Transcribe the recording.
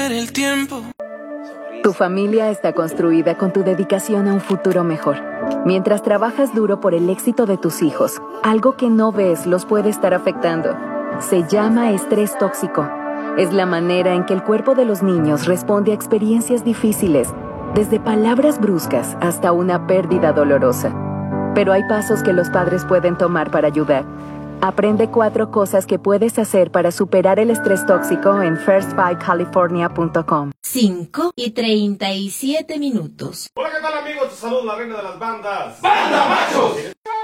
El tiempo. Tu familia está construida con tu dedicación a un futuro mejor. Mientras trabajas duro por el éxito de tus hijos, algo que no ves los puede estar afectando. Se llama estrés tóxico. Es la manera en que el cuerpo de los niños responde a experiencias difíciles, desde palabras bruscas hasta una pérdida dolorosa. Pero hay pasos que los padres pueden tomar para ayudar. Aprende 4 cosas que puedes hacer para superar el estrés tóxico en first5california.com. 5:37. Hola, ¿qué tal, amigos? Te saludo la reina de las bandas. ¡Banda Machos!